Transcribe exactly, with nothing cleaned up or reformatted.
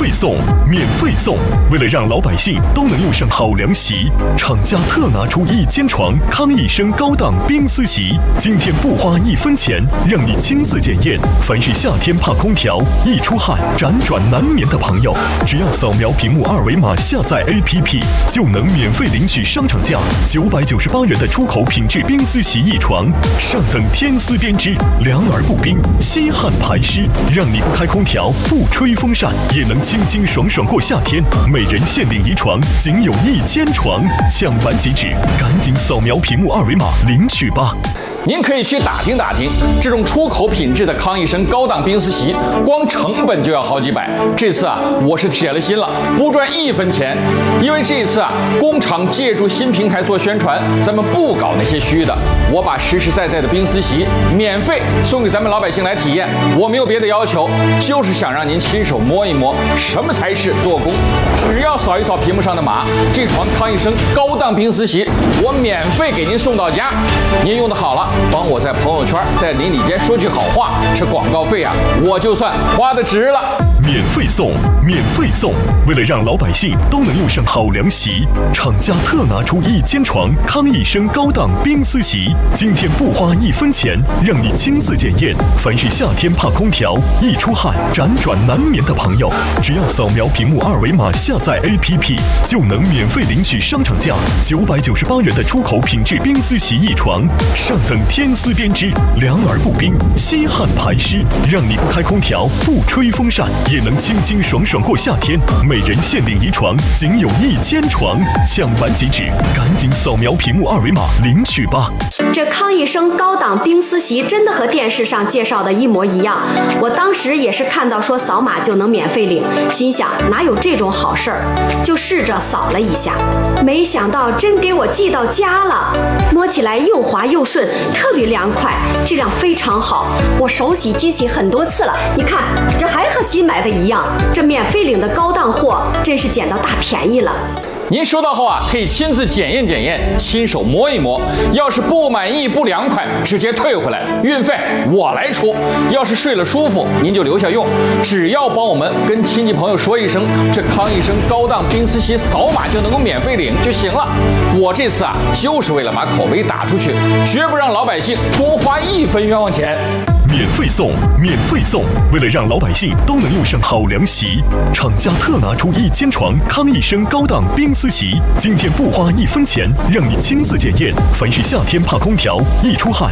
费送，免费送！为了让老百姓都能用上好凉席，厂家特拿出一间床康一生高档冰丝席，今天不花一分钱，让你亲自检验。凡是夏天怕空调、易出汗、辗转难眠的朋友，只要扫描屏幕二维码下载 A P P， 就能免费领取商场价九百九十八元的出口品质冰丝席一床，上等天丝编织，凉而不冰，吸汗排湿，让你不开空调、不吹风扇也能清清爽爽过夏天。每人限领一床，仅有一间床，抢完即止，赶紧扫描屏幕二维码领取吧。 您可以去打听打听，这种出口品质的康一生高档冰丝席，光成本就要好几百。这次啊，我是铁了心了，不赚一分钱。因为这一次啊，工厂借助新平台做宣传，咱们不搞那些虚的，我把实实在在的冰丝席免费送给咱们老百姓来体验。我没有别的要求，就是想让您亲手摸一摸什么才是做工。只要扫一扫屏幕上的码，这床康一生高档冰丝席，我免费给您送到家。您用的好了，帮我在朋友圈、在邻里间说句好话，这广告费啊，我就算花的值了。 免费送，免费送！为了让老百姓都能用上好凉席，厂家特拿出一间床康一生高档冰丝席，今天不花一分钱，让你亲自检验。凡是夏天怕空调、易出汗、辗转难眠的朋友，只要扫描屏幕二维码下载 A P P， 就能免费领取商场价九百九十八元的出口品质冰丝席一床，上等天丝编织，凉而不冰，吸汗排湿，让你不开空调、不吹风扇也能清清爽爽过夏天。每人限领一床，仅有一间床，抢完即止，赶紧扫描屏幕二维码领取吧。 这康一生高档冰丝席真的和电视上介绍的一模一样，我当时也是看到说扫码就能免费领，心想哪有这种好事儿，就试着扫了一下，没想到真给我寄到家了，摸起来又滑又顺，特别凉快，质量非常好，我手洗机洗很多次了，你看这还和新买的一样，这免费领的高档货真是捡到大便宜了。 您收到后啊，可以亲自检验检验，亲手摸一摸。要是不满意、不凉快，直接退回来，运费我来出。要是睡了舒服，您就留下用。只要帮我们跟亲戚朋友说一声，这康一生高档冰丝席扫码就能够免费领就行了。我这次啊，就是为了把口碑打出去，绝不让老百姓多花一分冤枉钱。 免费送，免费送！为了让老百姓都能用上好凉席，厂家特拿出一间床康一生高档冰丝席，今天不花一分钱，让你亲自检验。凡是夏天怕空调、易出汗、